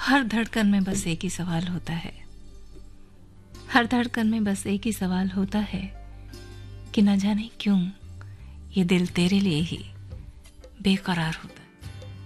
हर धड़कन में बस एक ही सवाल होता है, हर धड़कन में बस एक ही सवाल होता है कि न जाने क्यों ये दिल तेरे लिए ही बेकरार होता है।